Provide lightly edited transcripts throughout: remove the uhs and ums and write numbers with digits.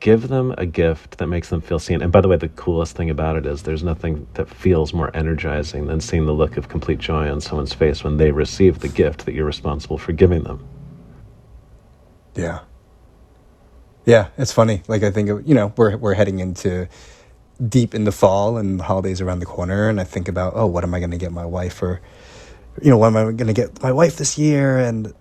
give them a gift that makes them feel seen. And by the way, the coolest thing about it is there's nothing that feels more energizing than seeing the look of complete joy on someone's face when they receive the gift that you're responsible for giving them. Yeah. Yeah, it's funny. Like, I think, we're heading into deep in the fall and the holidays around the corner. And I think about, oh, what am I going to get my wife, or, what am I going to get my wife this year? And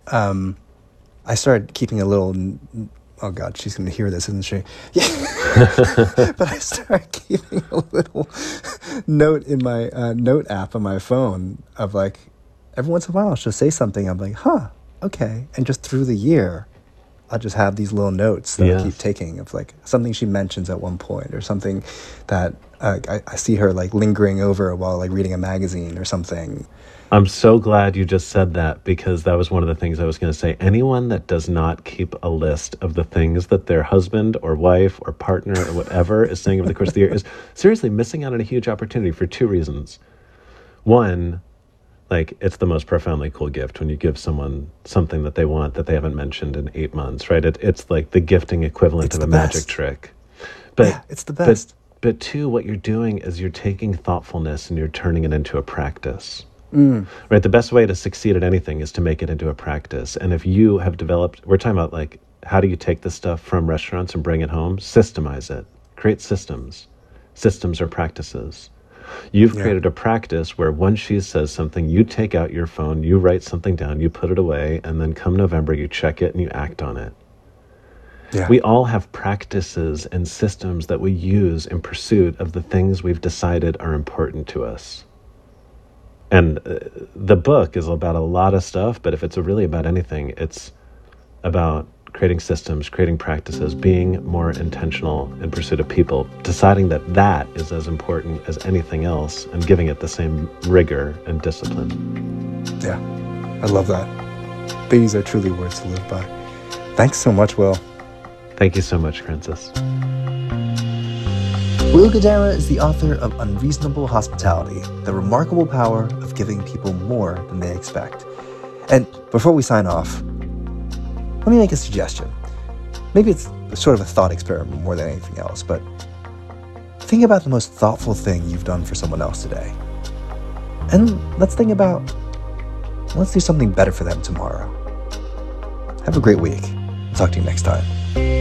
I started keeping a little, oh God, she's going to hear this, isn't she? Yeah. But I started keeping a little note in my note app on my phone of like, every once in a while she'll say something. I'm like, huh, okay. And just through the year, I'll just have these little notes that I keep taking of like something she mentions at one point, or something that I see her like lingering over while like reading a magazine or something. I'm so glad you just said that, because that was one of the things I was going to say. Anyone that does not keep a list of the things that their husband or wife or partner or whatever is saying over the course of the year is seriously missing out on a huge opportunity for two reasons. One, like, it's the most profoundly cool gift when you give someone something that they want that they haven't mentioned in 8 months, right? It's like the gifting equivalent of a magic trick. But yeah, it's the best. But two, what you're doing is you're taking thoughtfulness and you're turning it into a practice. Right? The best way to succeed at anything is to make it into a practice. And if you have developed, we're talking about like, how do you take this stuff from restaurants and bring it home? Systemize it. Create systems. Systems are practices. You've created a practice where once she says something, you take out your phone, you write something down, you put it away, and then come November, you check it and you act on it. Yeah. We all have practices and systems that we use in pursuit of the things we've decided are important to us. And the book is about a lot of stuff, but if it's really about anything, it's about creating systems, creating practices, being more intentional in pursuit of people, deciding that that is as important as anything else, and giving it the same rigor and discipline. Yeah, I love that. These are truly words to live by. Thanks so much, Will. Thank you so much, Francis. Will Guidara is the author of Unreasonable Hospitality, The Remarkable Power of Giving People More Than They Expect. And before we sign off, let me make a suggestion. Maybe it's sort of a thought experiment more than anything else, but think about the most thoughtful thing you've done for someone else today. And let's do something better for them tomorrow. Have a great week. Talk to you next time.